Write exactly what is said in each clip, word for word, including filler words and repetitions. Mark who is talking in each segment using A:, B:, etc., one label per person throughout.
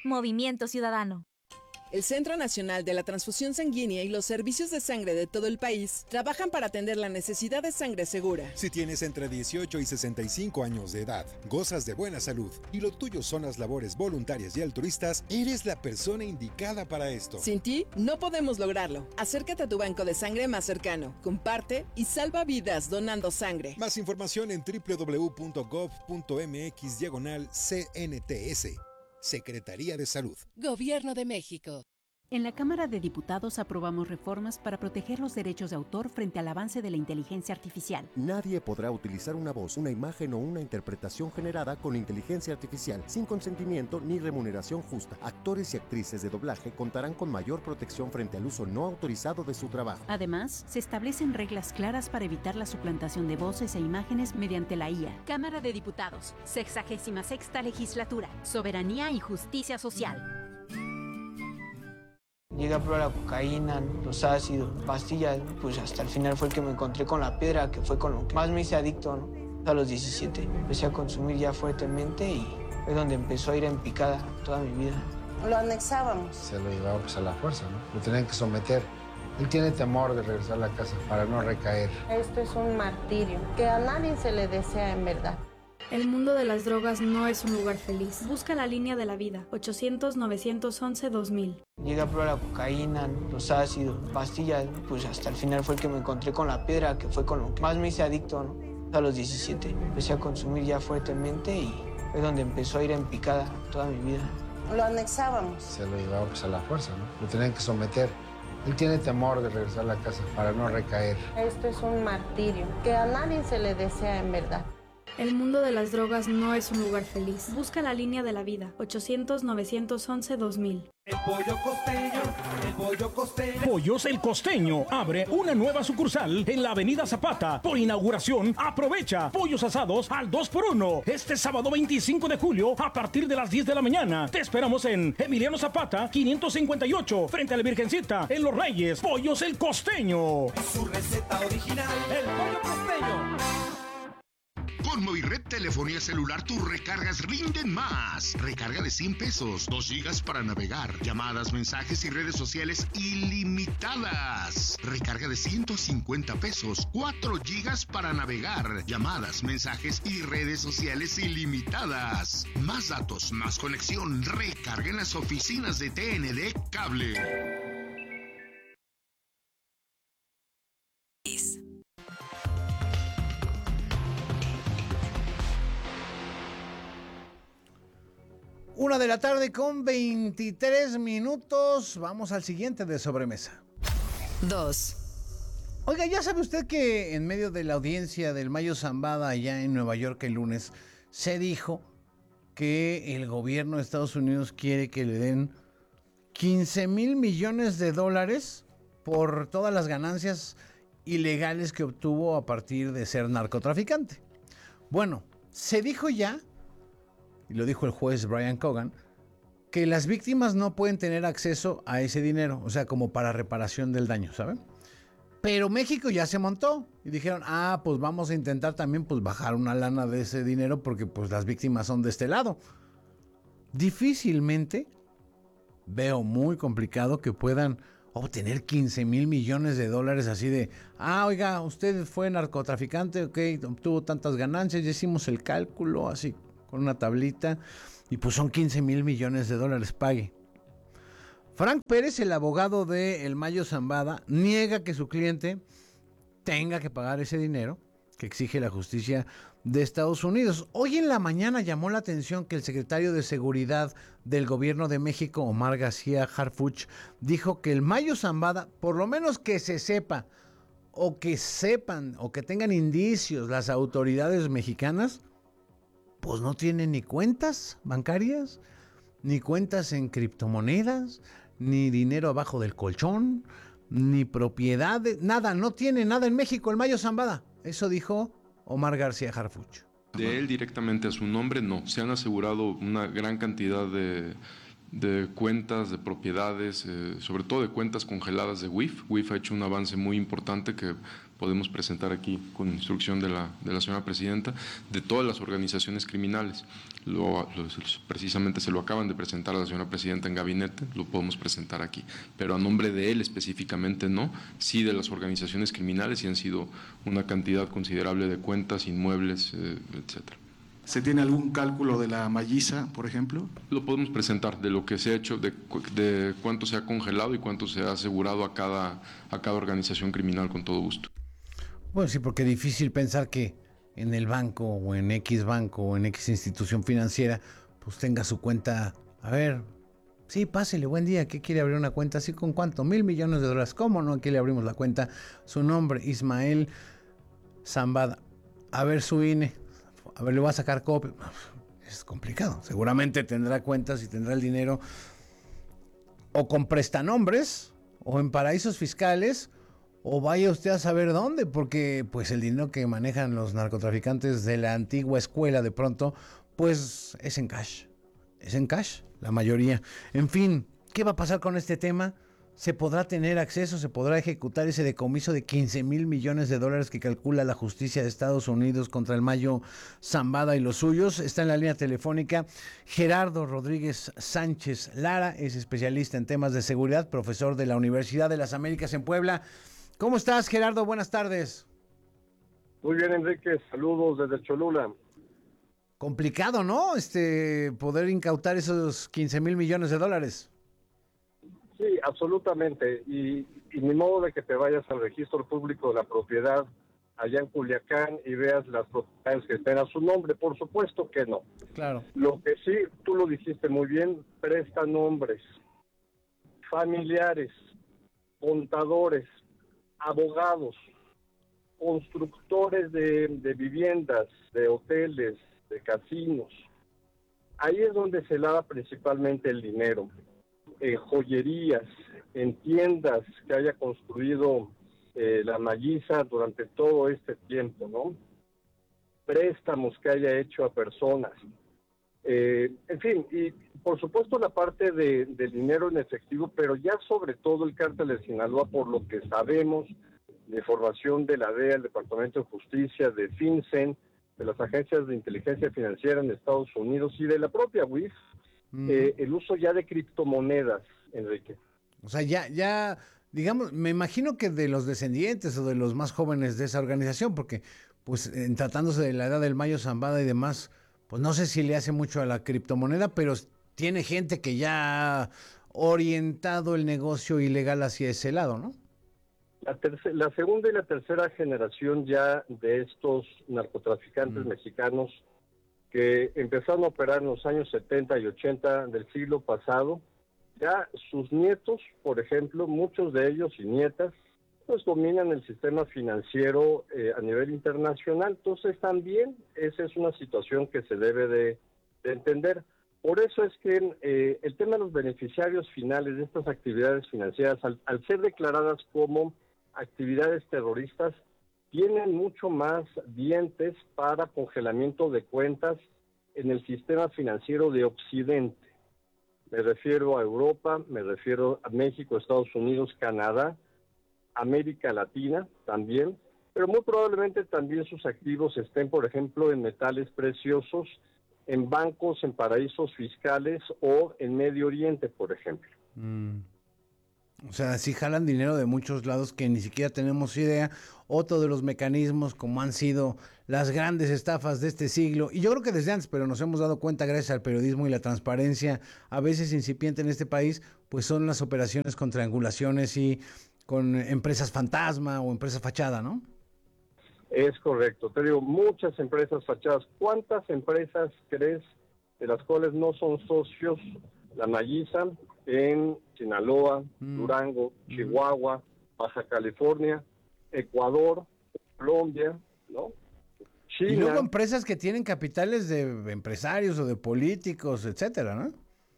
A: Movimiento Ciudadano.
B: El Centro Nacional de la Transfusión Sanguínea y los servicios de sangre de todo el país trabajan para atender la necesidad de sangre segura.
C: Si tienes entre dieciocho y sesenta y cinco años de edad, gozas de buena salud y lo tuyo son las labores voluntarias y altruistas, eres la persona indicada para esto.
B: Sin ti, no podemos lograrlo. Acércate a tu banco de sangre más cercano, comparte y salva vidas donando sangre.
C: Más información en doble u doble u doble u punto gov punto mx diagonal C N T S. Secretaría de Salud.
D: Gobierno de México.
E: En la Cámara de Diputados aprobamos reformas para proteger los derechos de autor frente al avance de la inteligencia artificial.
F: Nadie podrá utilizar una voz, una imagen o una interpretación generada con inteligencia artificial sin consentimiento ni remuneración justa. Actores y actrices de doblaje contarán con mayor protección frente al uso no autorizado de su trabajo.
E: Además, se establecen reglas claras para evitar la suplantación de voces e imágenes mediante la I A. Cámara de Diputados, sexagésima sexta legislatura, soberanía y justicia social.
G: Llegué a probar la cocaína, los ácidos, pastillas, pues hasta el final fue el que me encontré con la piedra, que fue con lo que más me hice adicto, ¿no? A los diecisiete empecé a consumir ya fuertemente y fue donde empezó a ir en picada toda mi vida.
H: Lo anexábamos.
I: Se lo llevaba pues a la fuerza, ¿no? Lo tenían que someter. Él tiene temor de regresar a la casa para no recaer.
H: Esto es un martirio que a nadie se le desea en verdad.
J: El mundo de las drogas no es un lugar feliz. Busca la línea de la vida. ochocientos, novecientos once, dos mil.
G: Llegué a probar la cocaína, los ácidos, pastillas, pues hasta el final fue el que me encontré con la piedra, que fue con lo que más me hice adicto, ¿no? A los diecisiete empecé a consumir ya fuertemente y fue donde empezó a ir en picada toda mi vida.
H: Lo anexábamos.
I: Se lo llevaba pues a la fuerza, ¿no? Lo tenían que someter. Él tiene temor de regresar a la casa para no recaer.
H: Esto es un martirio que a nadie se le desea en verdad.
J: El mundo de las drogas no es un lugar feliz. Busca la línea de la vida. ochocientos, novecientos once, dos mil.
K: El pollo costeño, el pollo costeño.
L: Pollos El Costeño abre una nueva sucursal en la avenida Zapata. Por inauguración, aprovecha pollos asados al dos por uno. Este sábado veinticinco de julio a partir de las diez de la mañana. Te esperamos en Emiliano Zapata, quinientos cincuenta y ocho, frente a la Virgencita, en Los Reyes. Pollos El Costeño.
K: Su receta original, el pollo costeño.
M: Con Movired Telefonía Celular tus recargas rinden más. Recarga de cien pesos, dos gigas para navegar, llamadas, mensajes y redes sociales ilimitadas. Recarga de ciento cincuenta pesos, cuatro gigas para navegar, llamadas, mensajes y redes sociales ilimitadas. Más datos, más conexión. Recarga en las oficinas de T N D Cable.
N: Una de la tarde con veintitrés minutos. Vamos al siguiente de sobremesa.
D: Dos.
N: Oiga, ya sabe usted que en medio de la audiencia del Mayo Zambada allá en Nueva York el lunes, se dijo que el gobierno de Estados Unidos quiere que le den quince mil millones de dólares por todas las ganancias ilegales que obtuvo a partir de ser narcotraficante. Bueno, se dijo ya, y lo dijo el juez Brian Cogan, que las víctimas no pueden tener acceso a ese dinero, o sea, como para reparación del daño, ¿saben? Pero México ya se montó y dijeron, ah, pues vamos a intentar también pues bajar una lana de ese dinero porque pues las víctimas son de este lado. Difícilmente veo muy complicado que puedan obtener quince mil millones de dólares así de, ah, oiga, usted fue narcotraficante, ok, obtuvo tantas ganancias, ya hicimos el cálculo así con una tablita y pues son quince mil millones de dólares, pague. Frank Pérez, el abogado de El Mayo Zambada, niega que su cliente tenga que pagar ese dinero que exige la justicia de Estados Unidos. Hoy en la mañana llamó la atención que el secretario de Seguridad del Gobierno de México, Omar García Harfuch, dijo que El Mayo Zambada, por lo menos que se sepa, o que sepan, o que tengan indicios las autoridades mexicanas, pues no tienen ni cuentas bancarias, ni cuentas en criptomonedas, ni dinero abajo del colchón, ni propiedades, nada, no tiene nada en México el Mayo Zambada. Eso dijo Omar García Harfuch.
O: De él directamente a su nombre, no. Se han asegurado una gran cantidad de, de cuentas, de propiedades, eh, sobre todo de cuentas congeladas de W I F. W I F ha hecho un avance muy importante que podemos presentar aquí con instrucción de la, de la señora presidenta, de todas las organizaciones criminales. Lo, lo, precisamente se lo acaban de presentar a la señora presidenta en gabinete, lo podemos presentar aquí, pero a nombre de él específicamente no, sí de las organizaciones criminales, y han sido una cantidad considerable de cuentas, inmuebles, eh, etcétera.
A: ¿Se tiene algún cálculo de la malliza, por ejemplo?
O: Lo podemos presentar, de lo que se ha hecho, de, de cuánto se ha congelado y cuánto se ha asegurado a cada, a cada organización criminal, con todo gusto.
N: Bueno, sí, porque es difícil pensar que en el banco o en X banco o en X institución financiera, pues tenga su cuenta, a ver, sí, pásele, buen día, ¿qué quiere abrir una cuenta? ¿Así con cuánto? Mil millones de dólares, ¿cómo no? Aquí le abrimos la cuenta. Su nombre, Ismael Zambada. A ver su I N E, a ver, le voy a sacar copia. Es complicado, seguramente tendrá cuentas y tendrá el dinero o con prestanombres o en paraísos fiscales, o vaya usted a saber dónde, porque pues el dinero que manejan los narcotraficantes de la antigua escuela de pronto, pues es en cash, es en cash, la mayoría. En fin, ¿qué va a pasar con este tema? ¿Se podrá tener acceso, se podrá ejecutar ese decomiso de quince mil millones de dólares que calcula la justicia de Estados Unidos contra el Mayo Zambada y los suyos? Está en la línea telefónica Gerardo Rodríguez Sánchez Lara, es especialista en temas de seguridad, profesor de la Universidad de las Américas en Puebla. ¿Cómo estás, Gerardo? Buenas tardes.
P: Muy bien, Enrique. Saludos desde Cholula.
N: Complicado, ¿no? Este, poder incautar esos quince mil millones de dólares.
P: Sí, absolutamente. Y, y ni modo de que te vayas al registro público de la propiedad allá en Culiacán y veas las propiedades que estén a su nombre. Por supuesto que no.
N: Claro.
P: Lo que sí, tú lo dijiste muy bien, prestanombres, familiares, contadores, abogados, constructores de, de viviendas, de hoteles, de casinos. Ahí es donde se lava principalmente el dinero. En joyerías, en tiendas que haya construido eh, la malliza durante todo este tiempo, ¿no? Préstamos que haya hecho a personas. Eh, en fin, y por supuesto la parte de, de dinero en efectivo, pero ya sobre todo el cártel de Sinaloa, por lo que sabemos de información de la D E A, el Departamento de Justicia, de FinCEN, de las agencias de inteligencia financiera en Estados Unidos y de la propia U I F, mm. eh, el uso ya de criptomonedas, Enrique.
N: O sea, ya, ya, digamos, me imagino que de los descendientes o de los más jóvenes de esa organización, porque pues en tratándose de la edad del Mayo Zambada y demás, pues no sé si le hace mucho a la criptomoneda, pero tiene gente que ya ha orientado el negocio ilegal hacia ese lado, ¿no?
P: La, terce- la segunda y la tercera generación ya de estos narcotraficantes mm. mexicanos que empezaron a operar en los años setenta y ochenta del siglo pasado, ya sus nietos, por ejemplo, muchos de ellos y nietas, pues dominan el sistema financiero eh, a nivel internacional. Entonces también esa es una situación que se debe de, de entender. Por eso es que eh, el tema de los beneficiarios finales de estas actividades financieras, al, al ser declaradas como actividades terroristas, tienen mucho más dientes para congelamiento de cuentas en el sistema financiero de Occidente. Me refiero a Europa, me refiero a México, Estados Unidos, Canadá, América Latina también, pero muy probablemente también sus activos estén, por ejemplo, en metales preciosos, en bancos, en paraísos fiscales o en Medio Oriente, por ejemplo.
N: Mm. O sea, sí jalan dinero de muchos lados que ni siquiera tenemos idea. Otro de los mecanismos, como han sido las grandes estafas de este siglo, y yo creo que desde antes, pero nos hemos dado cuenta gracias al periodismo y la transparencia, a veces incipiente en este país, pues son las operaciones con triangulaciones y con empresas fantasma o empresas fachada, ¿no?
P: Es correcto. Te digo, muchas empresas fachadas. ¿Cuántas empresas crees de las cuales no son socios la malliza en Sinaloa, mm. Durango, Chihuahua, Baja California, Ecuador, Colombia, ¿no? China.
N: Y luego empresas que tienen capitales de empresarios o de políticos, etcétera, ¿no?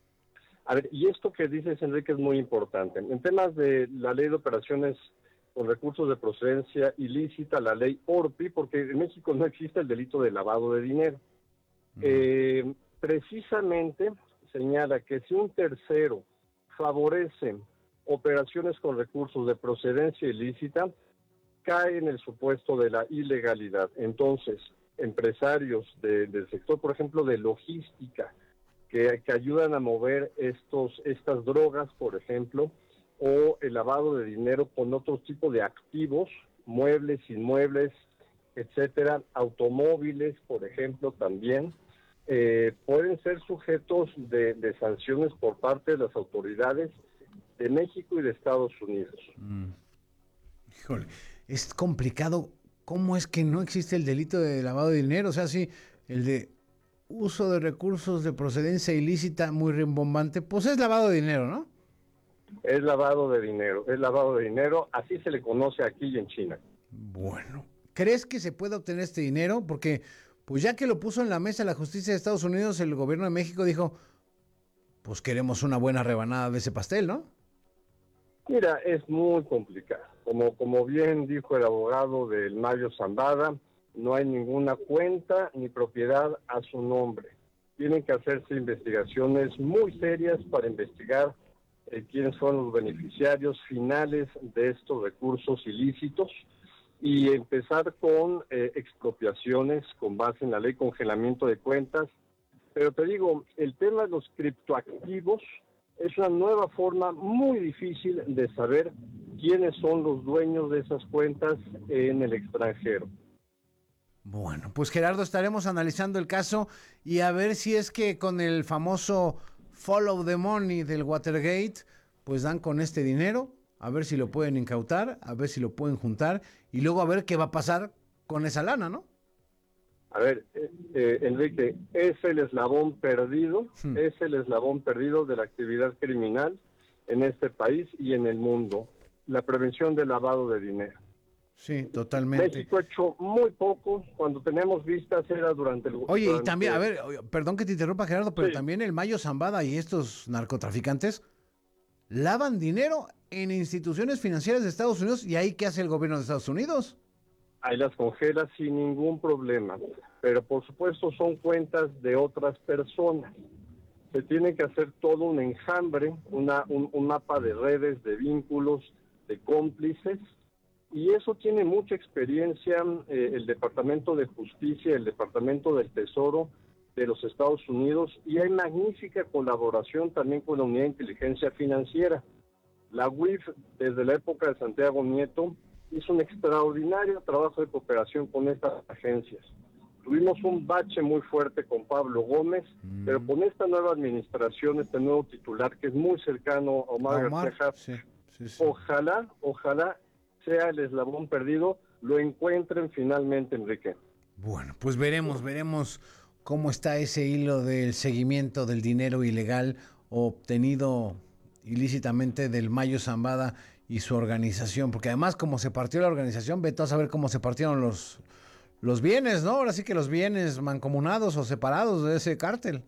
P: A ver, y esto que dices, Enrique, es muy importante. En temas de la ley de operaciones con recursos de procedencia ilícita, la ley O R P I, porque en México no existe el delito de lavado de dinero. Mm. Eh, precisamente señala que si un tercero favorece operaciones con recursos de procedencia ilícita, cae en el supuesto de la ilegalidad. Entonces, empresarios de, del sector, por ejemplo, de logística, que, que ayudan a mover estos estas drogas, por ejemplo, o el lavado de dinero con otro tipo de activos, muebles, inmuebles, etcétera, automóviles, por ejemplo, también, eh, pueden ser sujetos de, de sanciones por parte de las autoridades de México y de Estados Unidos.
N: Mm. Híjole, es complicado. ¿Cómo es que no existe el delito de lavado de dinero? O sea, sí, el de uso de recursos de procedencia ilícita muy rimbombante, pues es lavado de dinero, ¿no?
P: Es lavado de dinero, es lavado de dinero, así se le conoce aquí y en China.
N: Bueno, ¿crees que se puede obtener este dinero? Porque, pues ya que lo puso en la mesa la justicia de Estados Unidos, el gobierno de México dijo, pues queremos una buena rebanada de ese pastel, ¿no?
P: Mira, es muy complicado. Como, como bien dijo el abogado del Mayo Zambada, no hay ninguna cuenta ni propiedad a su nombre. Tienen que hacerse investigaciones muy serias para investigar eh, quiénes son los beneficiarios finales de estos recursos ilícitos y empezar con eh, expropiaciones con base en la ley congelamiento de cuentas. Pero te digo, el tema de los criptoactivos es una nueva forma muy difícil de saber quiénes son los dueños de esas cuentas en el extranjero.
N: Bueno, pues Gerardo, estaremos analizando el caso y a ver si es que con el famoso follow the money del Watergate, pues dan con este dinero, a ver si lo pueden incautar, a ver si lo pueden juntar y luego a ver qué va a pasar con esa lana, ¿no?
P: A ver, eh, eh, Enrique, es el eslabón perdido, hmm. es el eslabón perdido de la actividad criminal en este país y en el mundo, la prevención del lavado de dinero.
N: Sí, totalmente.
P: México ha hecho muy poco, cuando tenemos vistas era durante el...
N: Oye,
P: durante...
N: y también, a ver, perdón que te interrumpa, Gerardo, pero
P: sí.
N: también el Mayo Zambada y estos narcotraficantes lavan dinero en instituciones financieras de Estados Unidos, ¿y ahí qué hace el gobierno de Estados Unidos?
P: Ahí las congela sin ningún problema, pero por supuesto son cuentas de otras personas. Se tiene que hacer todo un enjambre, una, un, un mapa de redes, de vínculos, de cómplices, y eso tiene mucha experiencia eh, el Departamento de Justicia, el Departamento del Tesoro de los Estados Unidos, y hay magnífica colaboración también con la Unidad de Inteligencia Financiera. La U I F, desde la época de Santiago Nieto, hizo un extraordinario trabajo de cooperación con estas agencias. Tuvimos un bache muy fuerte con Pablo Gómez, mm. pero con esta nueva administración, este nuevo titular que es muy cercano a Omar,
N: Omar
P: García,
N: sí, sí, sí.
P: ojalá, ojalá sea el eslabón perdido, lo encuentren finalmente, Enrique.
N: Bueno, pues veremos, veremos cómo está ese hilo del seguimiento del dinero ilegal obtenido ilícitamente del Mayo Zambada y su organización, porque además como se partió la organización, vete a saber cómo se partieron los, los bienes, ¿no? Ahora sí que los bienes mancomunados o separados de ese cártel.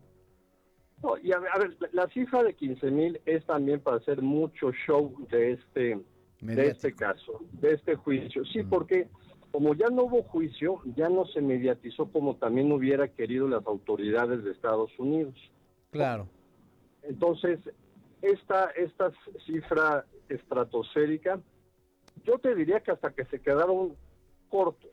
P: No, y a ver, a ver, la cifra de quince mil es también para hacer mucho show de este, de este caso, de este juicio. Sí, mm. porque como ya no hubo juicio, ya no se mediatizó como también hubiera querido las autoridades de Estados Unidos.
N: Claro.
P: Entonces, esta, esta cifra estratosférica, yo te diría que hasta que se quedaron cortos.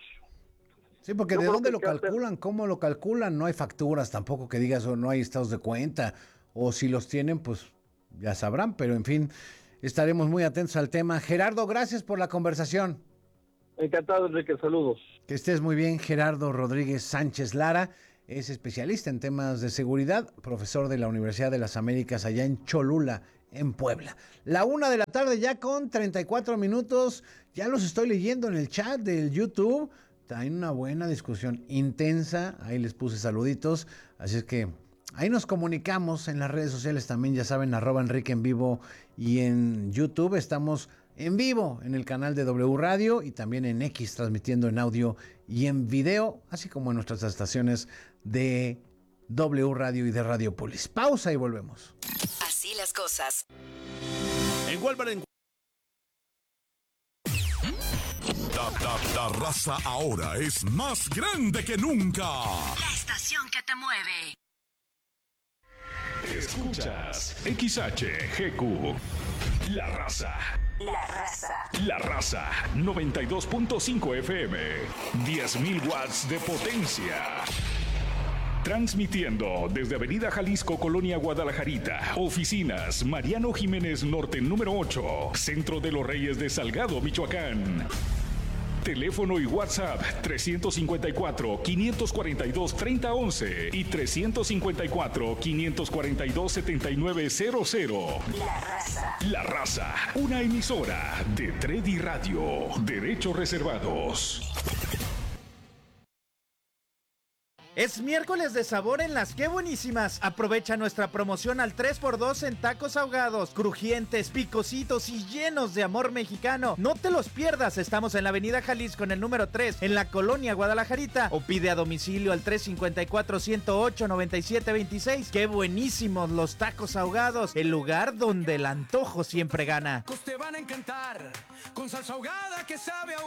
N: Sí, porque yo ¿de dónde lo calculan? Hacer... ¿Cómo lo calculan? No hay facturas tampoco que digas, o no hay estados de cuenta, o si los tienen, pues ya sabrán, pero en fin, estaremos muy atentos al tema. Gerardo, gracias por la conversación.
P: Encantado, Enrique, saludos.
N: Que estés muy bien. Gerardo Rodríguez Sánchez Lara es especialista en temas de seguridad, profesor de la Universidad de las Américas allá en Cholula, en Puebla. La una de la tarde ya con treinta y cuatro minutos, ya los estoy leyendo en el chat del YouTube. Hay una buena discusión intensa, ahí les puse saluditos, así es que ahí nos comunicamos en las redes sociales también, ya saben, arroba Enrique en vivo y en YouTube estamos en vivo en el canal de W Radio y también en X transmitiendo en audio y en video, así como en nuestras estaciones de W Radio y de Radiopolis. Pausa y volvemos.
D: Así las cosas.
Q: En Walmart en...
R: La, la, la raza ahora es más grande que nunca.
D: La estación que te mueve.
Q: Escuchas X H G Q. La raza.
D: La Raza.
S: La Raza, noventa y dos punto cinco F M, diez mil watts de potencia. Transmitiendo desde Avenida Jalisco, Colonia Guadalajarita. Oficinas Mariano Jiménez Norte número ocho, Centro de los Reyes de Salgado, Michoacán. Teléfono y WhatsApp trescientos cincuenta y cuatro, quinientos cuarenta y dos, treinta once y trescientos cincuenta y cuatro, quinientos cuarenta y dos, setenta y nueve cero cero.
D: La Raza.
S: La Raza, una emisora de Tredi Radio. Derechos reservados.
T: Es miércoles de sabor en Las Qué Buenísimas. Aprovecha nuestra promoción al tres por dos en tacos ahogados, crujientes, picositos y llenos de amor mexicano. No te los pierdas, estamos en la Avenida Jalisco en el número tres, en la Colonia Guadalajarita, o pide a domicilio al tres cincuenta y cuatro, ciento ocho, noventa y siete veintiséis. Qué buenísimos los tacos ahogados, el lugar donde el antojo siempre gana.
K: Te van a encantar con salsa ahogada que sabe a